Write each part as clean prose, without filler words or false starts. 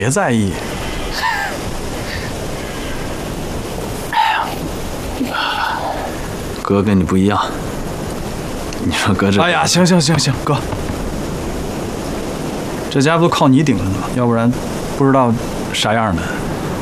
别在意。 哥跟你不一样，你说哥这…… 哎呀，行，哥，这家不都靠你顶着呢吗？要不然不知道啥样的。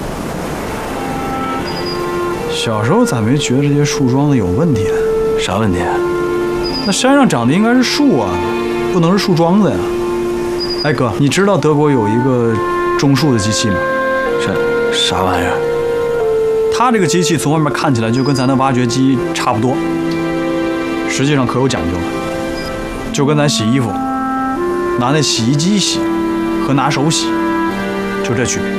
小时候咋没觉得这些树桩子有问题呢？ 啥问题？ 那山上长的应该是树啊，不能是树桩子呀。哎哥，你知道德国有一个种树的机器吗？ 啥玩意儿？ 它这个机器从外面看起来就跟咱的挖掘机差不多，实际上可有讲究了，就跟咱洗衣服拿那洗衣机洗和拿手洗就这区别。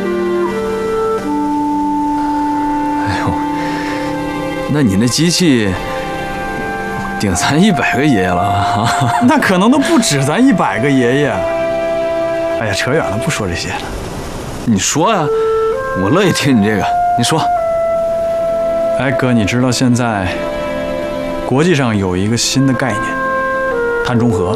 哎呦，那你那机器顶咱100个爷爷了啊！ 那可能都不止咱100个爷爷。哎呀，扯远了，不说这些了。 你说呀，我乐意听你这个，你说。 哎哥，你知道现在国际上有一个新的概念，碳中和。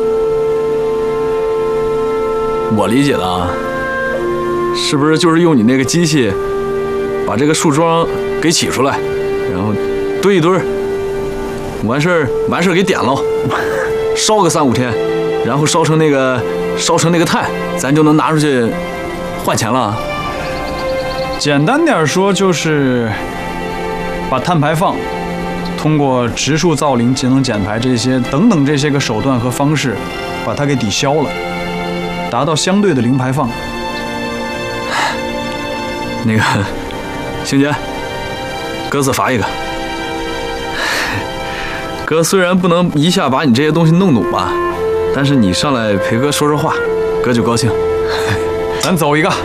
我理解的啊，是不是就是用你那个机器把这个树桩给起出来，然后堆一堆，完事儿给点喽，烧个3、5天，然后烧成那个碳，咱就能拿出去换钱了。 简单点说就是把碳排放通过植树造林、节能减排这些等等这些个手段和方式，把它给抵消了，达到相对的零排放。 那个，星姐，哥自罚一个。哥虽然不能一下把你这些东西弄懂吧，但是你上来陪哥说说话，哥就高兴。 咱走一个。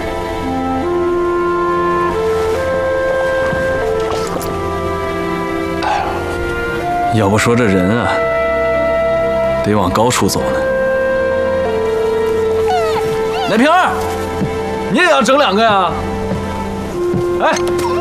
要不说这人啊，得往高处走呢。奶瓶儿，你也要整2个呀？哎。